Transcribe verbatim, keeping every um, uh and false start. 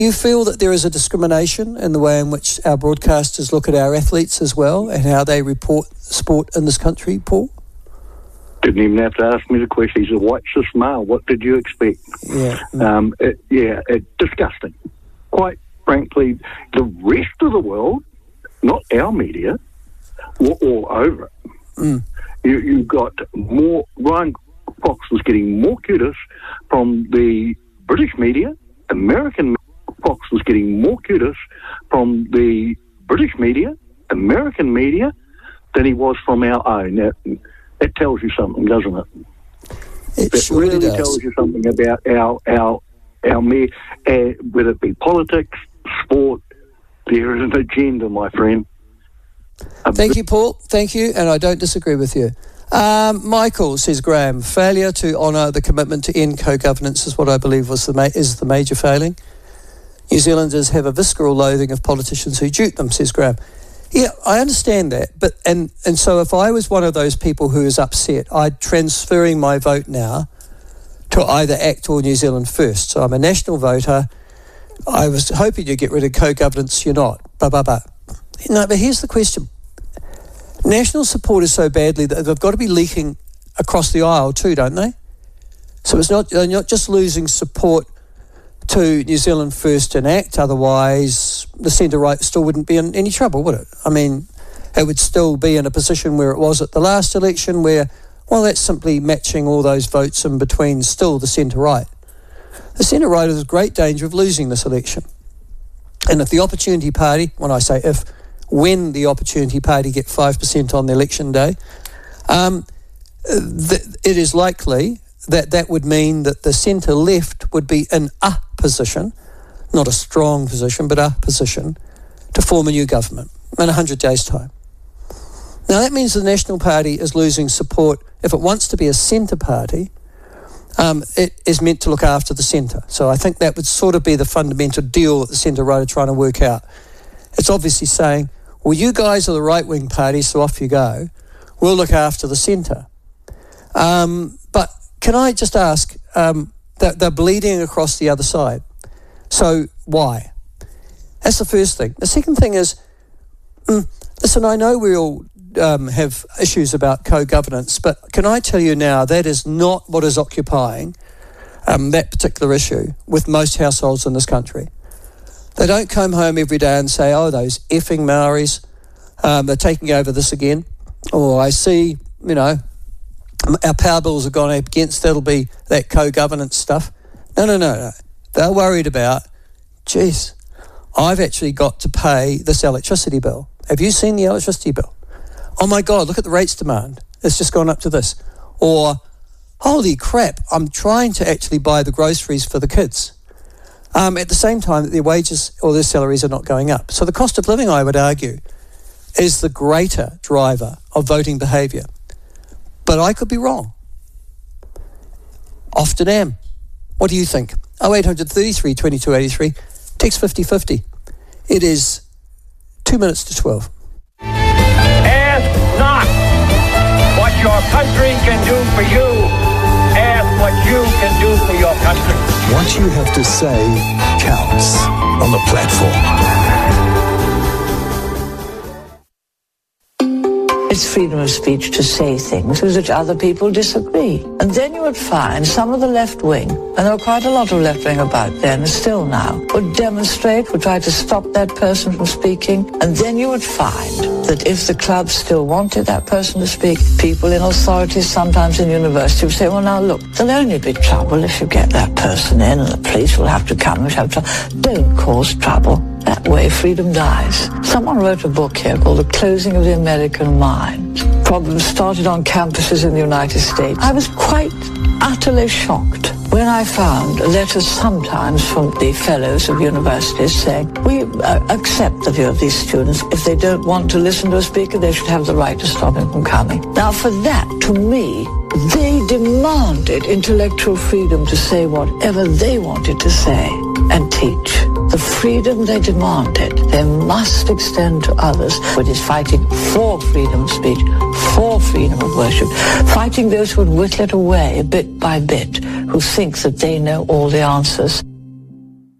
You feel that there is a discrimination in the way in which our broadcasters look at our athletes as well and how they report sport in this country, Paul? Didn't even have to ask me the question. He's a white cis male. What did you expect? Yeah. Um, it, yeah, it, disgusting. Quite frankly, the rest of the world, not our media, were all over it. Mm. You, you've got more, Ryan Fox was getting more kudos from the British media, American Fox was getting more kudos from the British media, American media, than he was from our own. Now, that tells you something, doesn't it? It, it surely really does. tells you something about our our our me, uh, whether it be politics, sport. There is an agenda, my friend. A Thank you, Paul. Thank you, and I don't disagree with you. Um, Michael, says Graham, failure to honour the commitment to end co-governance is what I believe was the ma- is the major failing. New Zealanders have a visceral loathing of politicians who dupe them, says Graham. Yeah, I understand that, but and, and so if I was one of those people who is upset, I'm transferring my vote now to either ACT or New Zealand First. So I'm a national voter. I was hoping you'd get rid of co-governance, you're not. Bah, bah, bah. No, but here's the question. National support is so badly that they've got to be leaking across the aisle too, don't they? So it's not, they're not just losing support to New Zealand First and ACT, otherwise the centre-right still wouldn't be in any trouble, would it? I mean, it would still be in a position where it was at the last election where, well, that's simply matching all those votes in between still the centre-right. The centre-right is in great danger of losing this election. And if the Opportunity Party, when I say if, when the Opportunity Party get five percent on the election day, um, th- it is likely that that would mean that the centre-left would be in a position, not a strong position, but a position, to form a new government in one hundred days' time. Now, that means the National Party is losing support. If it wants to be a centre party, um, it is meant to look after the centre. So I think that would sort of be the fundamental deal that the centre-right are trying to work out. It's obviously saying, well, you guys are the right-wing party, so off you go. We'll look after the centre. Um, but can I just ask, um, that they're bleeding across the other side. So why? That's the first thing. The second thing is, mm, listen, I know we all um, have issues about co-governance, but can I tell you now, that is not what is occupying um, that particular issue with most households in this country. They don't come home every day and say, oh, those effing Maoris, um, they're taking over this again. Or I see, you know, our power bills have gone up against, that'll be that co-governance stuff. No, no, no, no. They're worried about, geez, I've actually got to pay this electricity bill. Have you seen the electricity bill? Oh my God, look at the rates demand. It's just gone up to this. Or, holy crap, I'm trying to actually buy the groceries for the kids. Um, at the same time that their wages or their salaries are not going up. So the cost of living, I would argue, is the greater driver of voting behaviour. But I could be wrong. Often am. What do you think? oh eight hundred thirty-three twenty-two eighty-three, text fifty fifty. It is two minutes to twelve. Ask not what your country can do for you. Ask what you can do for your country. What you have to say counts on the platform. It's freedom of speech to say things with which other people disagree. And then you would find some of the left wing, and there were quite a lot of left wing about then, still now, would demonstrate, would try to stop that person from speaking. And then you would find that if the club still wanted that person to speak, people in authorities, sometimes in university, would say, well, now look, there'll only be trouble if you get that person in, and the police will have to come and have trouble. Don't cause trouble. That way freedom dies. Someone wrote a book here called The Closing of the American Mind. Problems started on campuses in the United States. I was quite utterly shocked when I found letters sometimes from the fellows of universities saying, we uh, accept the view of these students. If they don't want to listen to a speaker, they should have the right to stop him from coming. Now for that, to me, they demanded intellectual freedom to say whatever they wanted to say and teach. The freedom they demanded, they must extend to others. It is fighting for freedom of speech, for freedom of worship, fighting those who would whittle it away bit by bit, who think that they know all the answers.